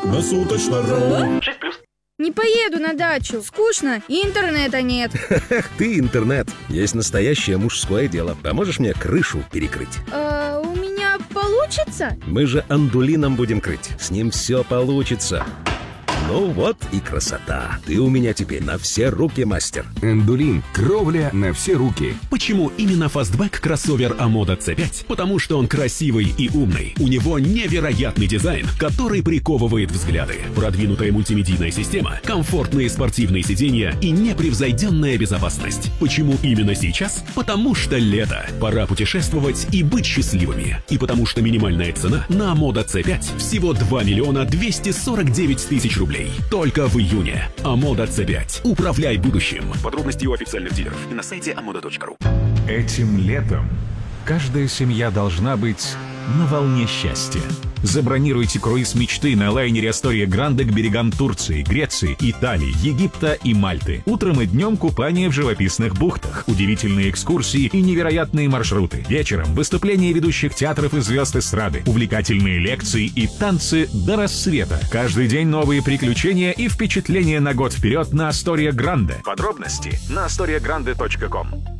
на Суточно.ру. Не поеду на дачу, скучно и интернета нет. Эх ты, интернет. Есть настоящее мужское дело. Поможешь мне крышу перекрыть? У меня получится? Мы же андулином будем крыть. С ним все получится. Ну вот и красота. Ты у меня теперь на все руки мастер. Эндулин. Кровля на все руки. Почему именно фастбэк кроссовер Амода C5? Потому что он красивый и умный. У него невероятный дизайн, который приковывает взгляды. Продвинутая мультимедийная система, комфортные спортивные сиденья и непревзойденная безопасность. Почему именно сейчас? Потому что лето. Пора путешествовать и быть счастливыми. И потому что минимальная цена на Амода C5 всего 2 миллиона 249 тысяч рублей. Только в июне. Амода C5. Управляй будущим. Подробности у официальных дилеров и на сайте amoda.ru. Этим летом каждая семья должна быть на волне счастья. Забронируйте круиз мечты на лайнере Астория Гранде к берегам Турции, Греции, Италии, Египта и Мальты. Утром и днем купание в живописных бухтах, удивительные экскурсии и невероятные маршруты. Вечером выступления ведущих театров и звезд эстрады, увлекательные лекции и танцы до рассвета. Каждый день новые приключения и впечатления на год вперед на Астория Гранде. Подробности на astoriagrande.com.